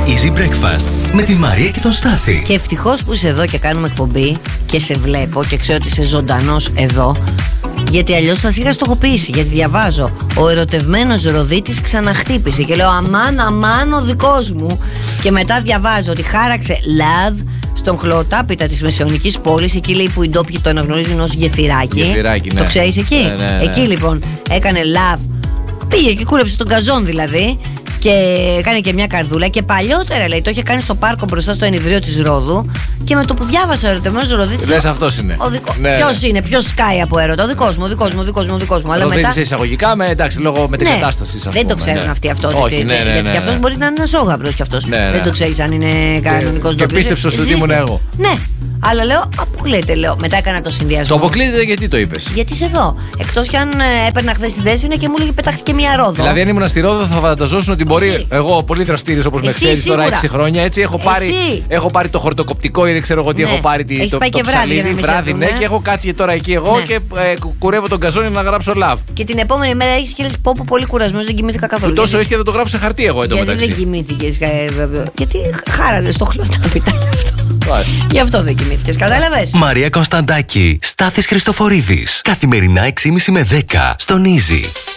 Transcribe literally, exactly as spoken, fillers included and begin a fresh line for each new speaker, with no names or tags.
Easy Breakfast με τη Μαρία και τον Στάθη.
Και ευτυχώς που είσαι εδώ και κάνουμε εκπομπή και σε βλέπω και ξέρω ότι είσαι ζωντανός εδώ. Γιατί αλλιώς θα σε είχα στοχοποιήσει. Γιατί διαβάζω, ο ερωτευμένος Ροδίτης ξαναχτύπησε. Και λέω αμάν, αμάν ο δικός μου. Και μετά διαβάζω ότι χάραξε love στον χλωοτάπητα της μεσαιωνικής πόλης. Εκεί λέει που οι ντόπιοι το αναγνωρίζουν ως γεφυράκι.
Γεφυράκι, ναι.
Το ξέρεις εκεί.
Ναι, ναι, ναι.
Εκεί λοιπόν έκανε love. Πήγε και κούρεψε τον καζόν δηλαδή. Και έκανε και μια καρδούλα. Και παλιότερα λέει το είχε κάνει στο πάρκο μπροστά στο ενιδρίο της Ρόδου. Και με το που διάβασα ο ερωτευμένος Ροδίτης.
Λες αυτός είναι.
Δικό...
Ναι.
Ποιος είναι, ποιος σκάει από έρωτα. Ο δικός μου, ο δικός μου, ο δικός μου. Ο δικός μου. Αλλά
Ροδίτης
μετά...
εισαγωγικά με, εντάξει, λόγω με την
ναι,
κατάσταση.
δεν το ξέρουν ναι. αυτοί αυτό.
Όχι, ναι, ναι, ναι,
γιατί
ναι,
και αυτός
ναι.
μπορεί να είναι ένας ζώγαμπρος κι αυτός.
Ναι, ναι.
Δεν το ξέρεις αν είναι κανονικός
ντόπιος. Και πίστεψε ότι ήμουν εγώ.
Ναι, αλλά λέω, αποκλείεται, λέω. Μετά έκανα το συνδυασμό.
Το αποκλείεται γιατί το είπες.
Γιατί είσαι εδώ. Εκτός κι αν έπαιρνα χθες τη θέση και μου έλεγε πετάχτηκε μια Ρόδο.
Δηλαδή, αν ήμουν στη Ρόδο, θα φανταζόσουν ότι μπορεί. Εγώ πολύ δραστήριος όπως με ξέρεις τώρα έξι χρόνια έτσι. Έχω πάρει, έχω πάρει το χορτοκοπτικό ή δεν ξέρω εγώ τι έχω πάρει. Το ψαλίδι, βράδυ, ναι, και έχω κάτσει τώρα εκεί εγώ και κουρεύω τον καζόν να γράψω love.
Και την επόμενη μέρα έχεις και λες πω πω πολύ κουρασμένος, δεν κοιμήθηκα καθόλου.
Τόσο ίσια δεν το γράφω σε χαρτί εγώ εντωμεταξύ.
Γιατί δεν κοιμήθηκες, γιατί χάραζες στο χλωτάπιτα γι' αυτό. Γι' αυτό δεν κοιμήθηκες, κατάλαβες.
Μαρία Κωνσταντάκη, Στάθης Χριστοφορίδης. Καθημερινά έξι και μισή με δέκα στον Easy.